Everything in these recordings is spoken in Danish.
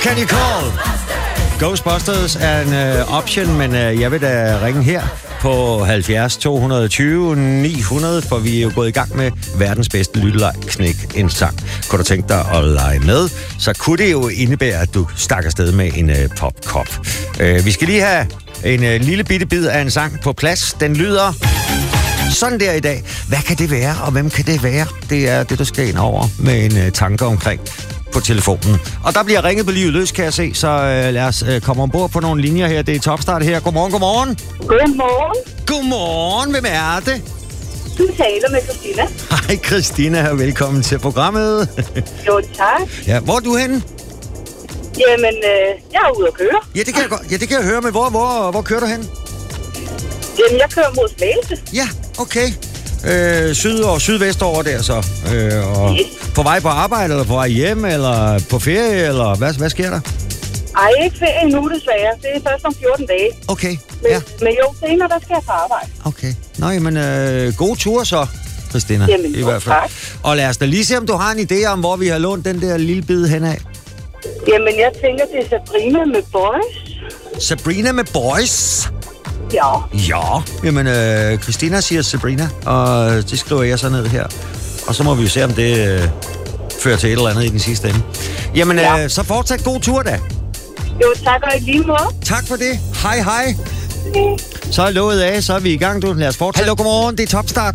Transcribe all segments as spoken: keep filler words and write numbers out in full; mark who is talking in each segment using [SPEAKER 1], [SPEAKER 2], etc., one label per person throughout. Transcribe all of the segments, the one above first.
[SPEAKER 1] Can you call? Ghostbusters er en uh, option, men uh, jeg vil da ringe her på halvfjerds to tyve ni hundrede, for vi er jo gået i gang med verdens bedste lytteleg, Knæk en sang. Kunne du tænke dig at lege med, så kunne det jo indebære, at du stak afsted med en uh, popkop. Uh, vi skal lige have en uh, lille bitte bid af en sang på plads. Den lyder sådan der i dag. Hvad kan det være, og hvem kan det være? Det er det, du skal ind over med en uh, tanke omkring på telefonen. Og der bliver ringet på livet løs, kan jeg se, så øh, lad os øh, komme ombord på nogle linjer her. Det er Topstart her. Godmorgen, godmorgen.
[SPEAKER 2] Godmorgen.
[SPEAKER 1] Godmorgen, hvem er det?
[SPEAKER 2] Du taler med Christina.
[SPEAKER 1] Hej Christina, og velkommen til programmet.
[SPEAKER 2] Jo, tak.
[SPEAKER 1] Ja, hvor er du henne?
[SPEAKER 2] Jamen, øh, jeg er ude at køre.
[SPEAKER 1] Ja, det kan jeg godt. Ja, det kan jeg høre, men hvor, hvor, hvor kører du hen?
[SPEAKER 2] Jamen, jeg kører mod Slagelse.
[SPEAKER 1] Ja, okay. Øh, syd og sydvest over der så. Øh, og
[SPEAKER 2] yes.
[SPEAKER 1] På vej på arbejde, eller på vej hjem, eller på ferie, eller hvad, hvad sker der?
[SPEAKER 2] Ej, ikke ferie endnu, desværre. Det er først om fjorten dage.
[SPEAKER 1] Okay,
[SPEAKER 2] men,
[SPEAKER 1] ja.
[SPEAKER 2] Men jo, senere, der skal jeg på arbejde.
[SPEAKER 1] Okay. Nå, jamen, øh, god tur så, Christina.
[SPEAKER 2] Jamen,
[SPEAKER 1] i hvert fald.
[SPEAKER 2] Tak.
[SPEAKER 1] Og lad os da lige se, om du har en idé om, hvor vi har lånt den der lille bid henad.
[SPEAKER 2] Jamen, jeg tænker, det er Sabrina med Boys.
[SPEAKER 1] Sabrina med Boys?
[SPEAKER 2] Ja.
[SPEAKER 1] Ja. Jamen, øh, Christina siger Sabrina, og det skriver jeg så ned her. Og så må vi jo se, om det øh, fører til et eller andet i den sidste ende. Jamen, ja. øh, så fortsat god tur da.
[SPEAKER 2] Jo, tak og i lige måde.
[SPEAKER 1] Tak for det. Hej, hej.
[SPEAKER 2] Okay.
[SPEAKER 1] Så er lovet af, så er vi i gang, du. Lad os fortsætte. Hallo, godmorgen. Det er Topstart.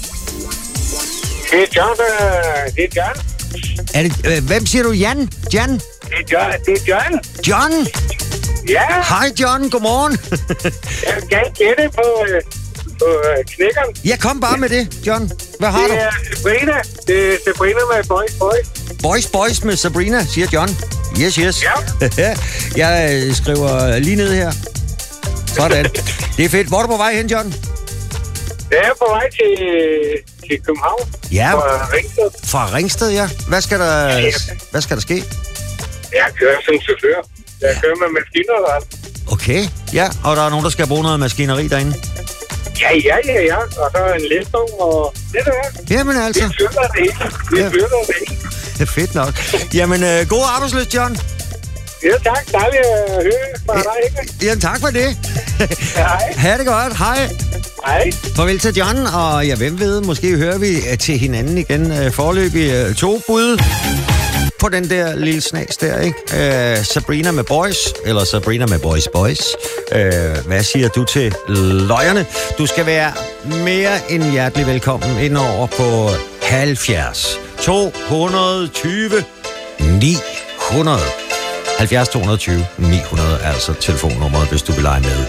[SPEAKER 3] Det er John. Øh, det er John.
[SPEAKER 1] Er det, øh, hvem siger du? Jan? Jan?
[SPEAKER 3] Det er John. Det er John.
[SPEAKER 1] John?
[SPEAKER 3] Ja.
[SPEAKER 1] Hej, John. Godmorgen.
[SPEAKER 3] Jeg vil gerne gætte på, øh, på øh, knækkeren.
[SPEAKER 1] Ja, kom bare med det, John. Hvad har
[SPEAKER 3] det
[SPEAKER 1] du?
[SPEAKER 3] Det er Sabrina. Det er Sabrina med Boys Boys.
[SPEAKER 1] Boys Boys med Sabrina, siger John. Yes, yes.
[SPEAKER 3] Ja.
[SPEAKER 1] Jeg øh, skriver lige ned her. Sådan. Det er fedt. Hvor er du på vej hen, John?
[SPEAKER 3] Jeg er på vej til, til København.
[SPEAKER 1] Ja.
[SPEAKER 3] Fra Ringsted.
[SPEAKER 1] Fra Ringsted, ja. Hvad skal der,
[SPEAKER 3] ja, ja.
[SPEAKER 1] Hvad skal der ske?
[SPEAKER 3] Jeg kører som chauffør. Jeg ja. kører med maskiner og alt.
[SPEAKER 1] Okay, ja. Og der er nogen, der skal bruge noget maskineri derinde?
[SPEAKER 3] Ja, ja, ja, ja. Og så en læstung og det der.
[SPEAKER 1] Jamen altså.
[SPEAKER 3] Det flytter det hele. Det
[SPEAKER 1] ja.
[SPEAKER 3] flytter det hele.
[SPEAKER 1] Det er fedt nok. Jamen, øh, god arbejdsløst, John.
[SPEAKER 3] Ja, tak. Dejligt at høre fra dig, ikke?
[SPEAKER 1] Jamen, tak for det.
[SPEAKER 3] Hej.
[SPEAKER 1] Ha' det godt. Hej.
[SPEAKER 3] Hej.
[SPEAKER 1] Farvel til John, og ja, hvem ved, måske hører vi til hinanden igen. Foreløbig to bud på den der lille snas der, ikke? Uh, Sabrina med Boys, eller Sabrina med Boys Boys. Uh, hvad siger du til løjerne? Du skal være mere end hjertelig velkommen ind over på halvfjerds to tyve ni hundrede. halvfjerds to tyve ni hundrede er altså telefonnummeret, hvis du vil lege med